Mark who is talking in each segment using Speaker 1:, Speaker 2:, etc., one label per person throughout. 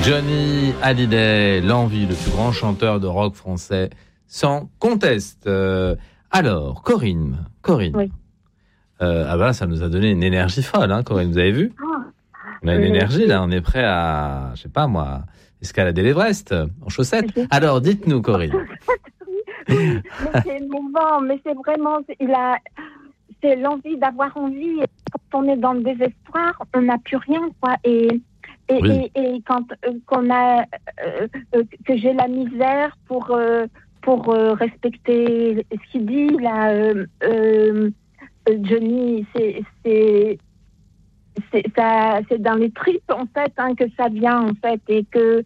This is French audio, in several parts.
Speaker 1: Johnny Hallyday, l'envie, le plus grand chanteur de rock français, sans conteste. Alors, Corinne.
Speaker 2: Oui.
Speaker 1: Ça nous a donné une énergie folle, hein, Corinne, vous avez vu ? On a une énergie, là, on est prêt à, je sais pas moi, escalader l'Everest en chaussettes. Alors, dites-nous, Corinne.
Speaker 2: Mais c'est émouvant, mais c'est vraiment, c'est l'envie d'avoir envie. Quand on est dans le désespoir, on n'a plus rien, quoi. Et quand que j'ai la misère pour respecter ce qu'il dit là, Johnny, c'est dans les tripes en fait que ça vient en fait, et que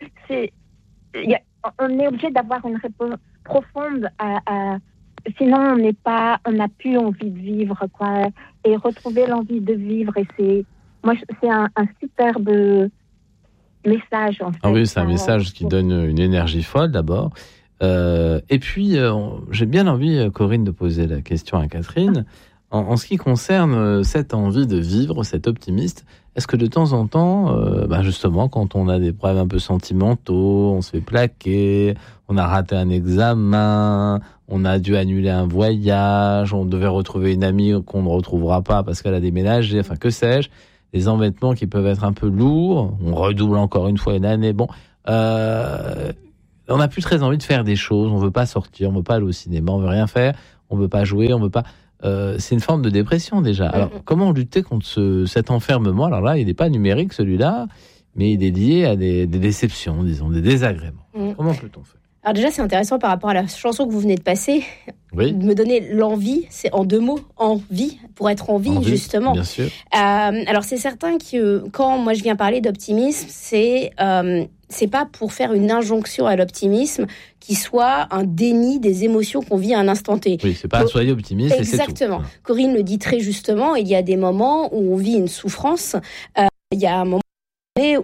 Speaker 2: on est obligé d'avoir une réponse profonde sinon on n'a plus envie de vivre, quoi, et retrouver l'envie de vivre. Et c'est un superbe message, en fait.
Speaker 1: Ah oui, c'est un message qui donne une énergie folle, d'abord. Et puis, j'ai bien envie, Corinne, de poser la question à Catherine. En ce qui concerne cette envie de vivre, cet optimiste, est-ce que de temps en temps, justement, quand on a des problèmes un peu sentimentaux, on se fait plaquer, on a raté un examen, on a dû annuler un voyage, on devait retrouver une amie qu'on ne retrouvera pas parce qu'elle a déménagé, enfin que sais-je, des embêtements qui peuvent être un peu lourds, on redouble encore une fois une année, on n'a plus très envie de faire des choses, on veut pas sortir, on veut pas aller au cinéma, on veut rien faire, on veut pas jouer, on veut pas... c'est une forme de dépression déjà. Alors, comment lutter contre cet enfermement ? Alors là, il n'est pas numérique celui-là, mais il est lié à des déceptions, disons, des désagréments. Comment peut-on faire ?
Speaker 3: Alors déjà, c'est intéressant par rapport à la chanson que vous venez de passer,
Speaker 1: oui.
Speaker 3: De me donner l'envie, c'est en 2 mots, envie, pour être en vie, justement.
Speaker 1: Bien sûr.
Speaker 3: Alors c'est certain que quand moi je viens parler d'optimisme, c'est pas pour faire une injonction à l'optimisme qui soit un déni des émotions qu'on vit à un instant T.
Speaker 1: Oui, c'est pas soyez optimiste.
Speaker 3: Exactement.
Speaker 1: Et c'est tout.
Speaker 3: Corinne le dit très justement, il y a des moments où on vit une souffrance, il y a un moment